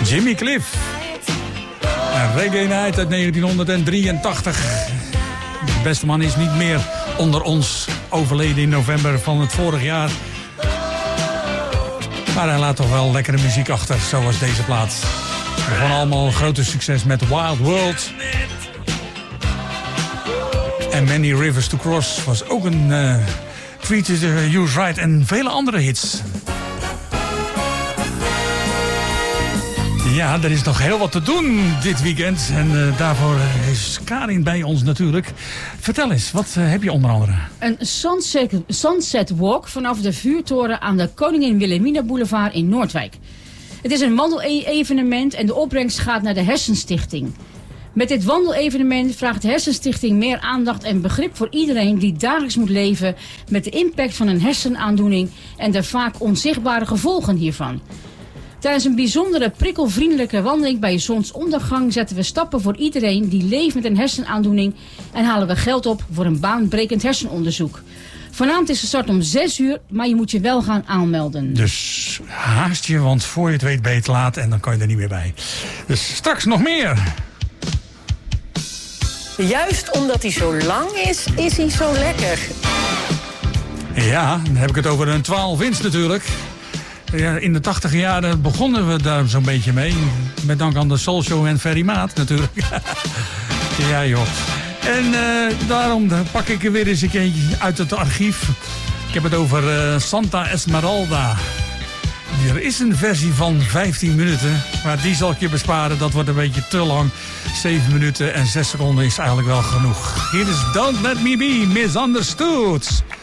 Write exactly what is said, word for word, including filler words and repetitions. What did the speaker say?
Jimmy Cliff. En Reggae Night uit negentienhonderddrieëntachtig. De beste man is niet meer onder ons, overleden in november van het vorig jaar. Maar hij laat toch wel lekkere muziek achter, zoals deze plaat. We gaan allemaal grote succes met Wild World. En Many Rivers to Cross was ook een uh, Treat to Use Right en vele andere hits. Ja, er is nog heel wat te doen dit weekend. En uh, daarvoor is Karin bij ons natuurlijk. Vertel eens, wat uh, heb je onder andere? Een sunset, sunset walk vanaf de vuurtoren aan de Koningin Wilhelmina Boulevard in Noordwijk. Het is een wandelevenement en de opbrengst gaat naar de Hersenstichting. Met dit wandelevenement vraagt de Hersenstichting meer aandacht en begrip voor iedereen die dagelijks moet leven met de impact van een hersenaandoening en de vaak onzichtbare gevolgen hiervan. Tijdens een bijzondere prikkelvriendelijke wandeling bij zonsondergang zetten we stappen voor iedereen die leeft met een hersenaandoening en halen we geld op voor een baanbrekend hersenonderzoek. Vanavond is de start om zes uur, maar je moet je wel gaan aanmelden. Dus haast je, want voor je het weet ben je te laat en dan kan je er niet meer bij. Dus straks nog meer. Juist omdat hij zo lang is, is hij zo lekker. Ja, dan heb ik het over een twaalf inch natuurlijk. Ja, in de tachtig jaren begonnen we daar zo'n beetje mee. Met dank aan de Soul Show en Ferry Maat natuurlijk. Ja joh. En uh, daarom pak ik er weer eens een keertje uit het archief. Ik heb het over uh, Santa Esmeralda. Er is een versie van vijftien minuten. Maar die zal ik je besparen. Dat wordt een beetje te lang. zeven minuten en zes seconden is eigenlijk wel genoeg. Hier is Don't Let Me Be Misunderstood.